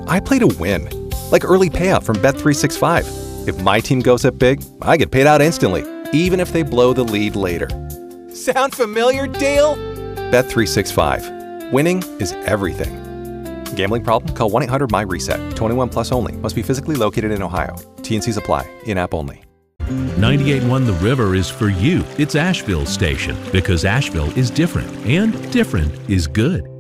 I play to win, like early payout from Bet365. If my team goes up big, I get paid out instantly, even if they blow the lead later. Sound familiar, Dale? Bet365. Winning is everything. Gambling problem? Call 1-800-MY-RESET. 21 plus only. Must be physically located in Ohio. T&Cs apply. In-app only. 98.1 The River is for you. It's Asheville's station because Asheville is different, and different is good.